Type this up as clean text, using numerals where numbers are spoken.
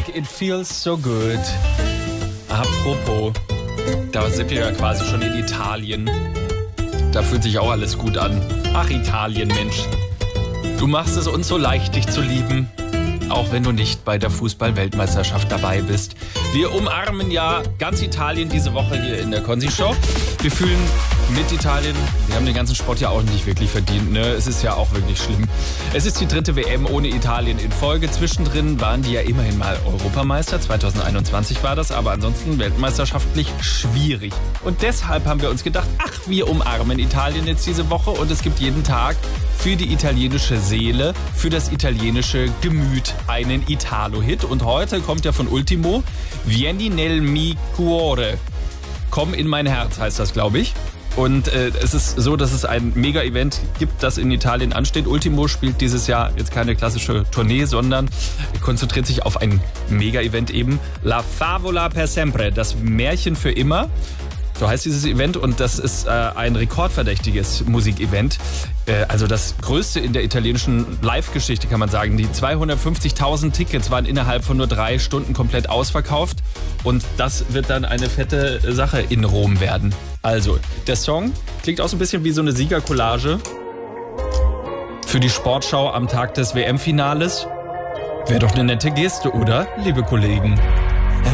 it feels so good. Apropos, da sind wir ja quasi schon in Italien. Da fühlt sich auch alles gut an. Ach, Italien, Mensch. Du machst es uns so leicht, dich zu lieben. Auch wenn du nicht bei der Fußball-Weltmeisterschaft dabei bist. Wir umarmen ja ganz Italien diese Woche hier in der Konzi-Show. Wir fühlen mit Italien, wir haben den ganzen Sport ja auch nicht wirklich verdient, ne? Es ist ja auch wirklich schlimm. Es ist die 3. WM ohne Italien in Folge. Zwischendrin waren die ja immerhin mal Europameister, 2021 war das, aber ansonsten weltmeisterschaftlich schwierig. Und deshalb haben wir uns gedacht, ach, wir umarmen Italien jetzt diese Woche und es gibt jeden Tag für die italienische Seele, für das italienische Gemüt einen Italo-Hit. Und heute kommt ja von Ultimo, Vieni nel mi cuore. Komm in mein Herz heißt das, glaube ich. Und es ist so, dass es ein Mega-Event gibt, das in Italien ansteht. Ultimo spielt dieses Jahr jetzt keine klassische Tournee, sondern konzentriert sich auf ein Mega-Event eben. La Favola per sempre, das Märchen für immer. So heißt dieses Event und das ist ein rekordverdächtiges Musikevent. Also das größte in der italienischen Live-Geschichte, kann man sagen. Die 250.000 Tickets waren innerhalb von nur 3 Stunden komplett ausverkauft. Und das wird dann eine fette Sache in Rom werden. Also, der Song klingt auch so ein bisschen wie so eine Siegercollage für die Sportschau am Tag des WM-Finales. Wäre doch eine nette Geste, oder, liebe Kollegen?